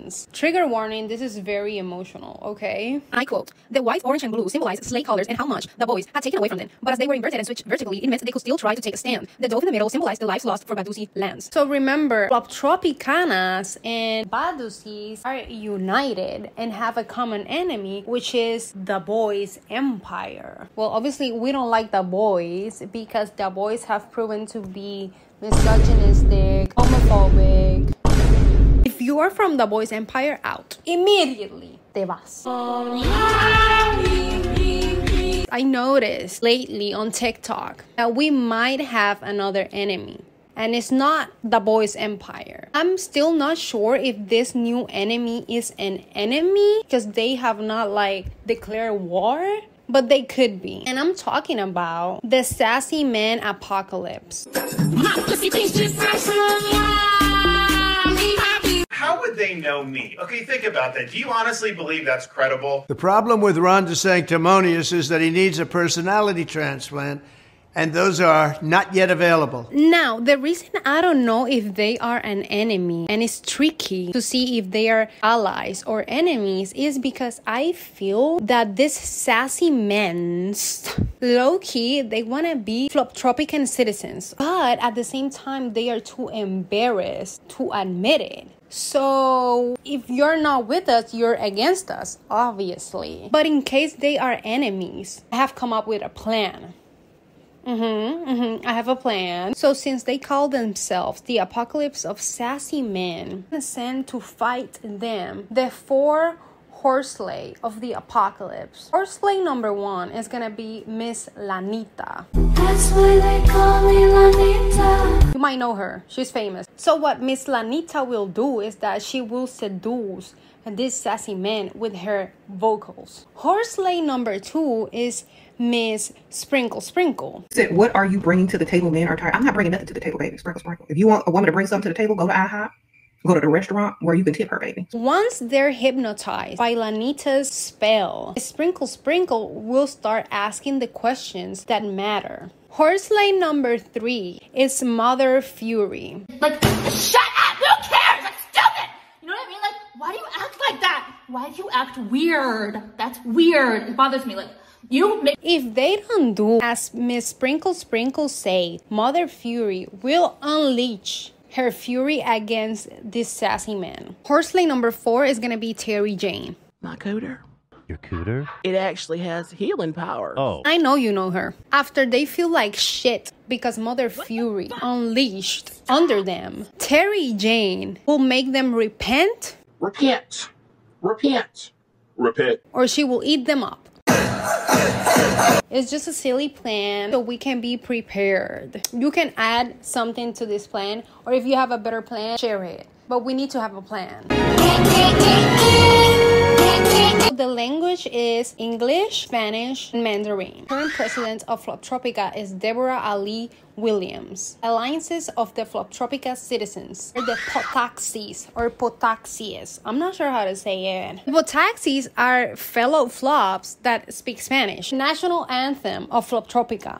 lands. Trigger warning, this is very emotional, okay? I quote, "The white, orange, and blue symbolize slave colors and how much the boys had taken away from them. But as they were inverted and switched vertically, it meant they could still try to take a stand. The dove in the middle symbolized the lives lost for Badusi lands." So remember, Floptropicanas and Badusis are united and have a common enemy, which is the boys' empire. Well, obviously, we don't like the boys because the boys have proven to be misogynistic, homophobic. If you are from the boys' empire, out. Immediately, te vas. I noticed lately on TikTok that we might have another enemy. And it's not the boys' empire. I'm still not sure if this new enemy is an enemy because they have not declared war, but they could be. And I'm talking about the sassy man apocalypse. How would they know me? Okay, think about that. Do you honestly believe that's credible? The problem with Ron DeSanctimonious is that he needs a personality transplant, and those are not yet available. Now, the reason I don't know if they are an enemy, and it's tricky to see if they are allies or enemies, is because I feel that these sassy men, low-key, they want to be Floptropican citizens. But at the same time, they are too embarrassed to admit it. So, if you're not with us, you're against us, obviously. But in case they are enemies, I have come up with a plan. I have a plan. So since they call themselves the apocalypse of sassy men, I'm sent to fight them, the 4 horseslay of the apocalypse. Horseslay number 1 is gonna be Miss Lanita. That's why they call me Lanita. You might know her. She's famous. So what Miss Lanita will do is that she will seduce this sassy man with her vocals. Horseslay number 2 is Miss Sprinkle Sprinkle. Said, what are you bringing to the table, men are tired? I'm not bringing nothing to the table, baby. Sprinkle Sprinkle. If you want a woman to bring something to the table, go to IHOP. Go to the restaurant where you can tip her, baby. Once they're hypnotized by Lanita's spell, Sprinkle Sprinkle will start asking the questions that matter. Horseslay number 3 is Mother Fury. Like, shut up! Who cares? That's stupid! You know what I mean? Like, why do you act like that? Why do you act weird? That's weird. It bothers me. Like, if they don't do as Miss Sprinkle Sprinkle say, Mother Fury will unleash her fury against this sassy man. Horseslay number 4 is gonna be Terry Jane. My cooter. Your cooter? It actually has healing powers. Oh. I know you know her. After they feel like shit because Mother Fury unleashed under them, Terry Jane will make them repent. Repent. Repent. Repent. Or she will eat them up. It's just a silly plan so we can be prepared. You can add something to this plan, or if you have a better plan, share it. But we need to have a plan. The language is English, Spanish, and Mandarin. Current president of Floptropica is Deborah Ali Williams. Alliances of the Floptropica citizens are the Potaxis or Potaxies. I'm not sure how to say it. Potaxis are fellow flops that speak Spanish. National anthem of Floptropica.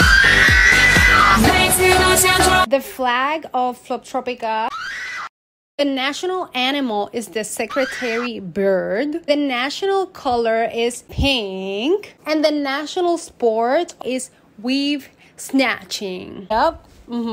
The flag of Floptropica. The national animal is the secretary bird. The national color is pink. And the national sport is weave snatching. Yep.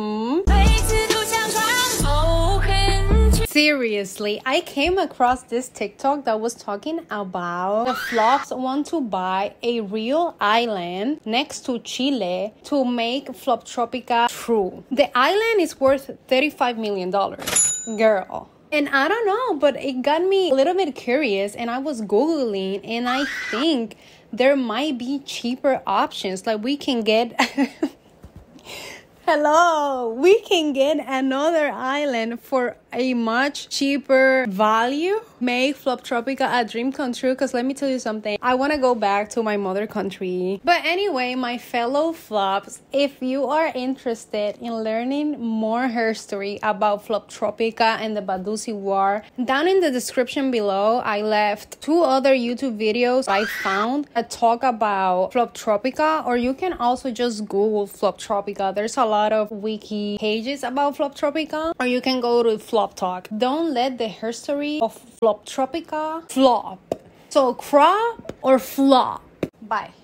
Seriously, I came across this TikTok that was talking about the flops want to buy a real island next to Chile to make Floptropica true. The island is worth $35 million. Girl. And I don't know, but it got me a little bit curious, and I was Googling, and I think there might be cheaper options. Like we can get... Hello, we can get another island for a much cheaper value. Make Floptropica a dream come true, because let me tell you something, I want to go back to my mother country. But anyway, my fellow flops, if you are interested in learning more history about Floptropica and the Badusi War, down in the description below I left 2 other YouTube videos I found that talk about Floptropica, or you can also just Google Floptropica. There's a lot of wiki pages about Floptropica, or you can go to Flop Talk. Don't let the history of Floptropica flop. So crop or flop. Bye.